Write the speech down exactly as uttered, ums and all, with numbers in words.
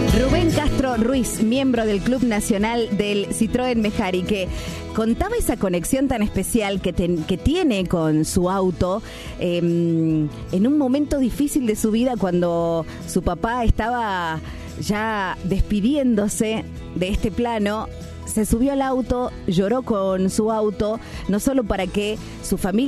Rubén Castro Ruiz, miembro del Club Nacional del Citroën Mejari, que contaba esa conexión tan especial que, ten, que tiene con su auto eh, en un momento difícil de su vida, cuando su papá estaba ya despidiéndose de este plano. Se subió al auto, lloró con su auto, no solo para que su familia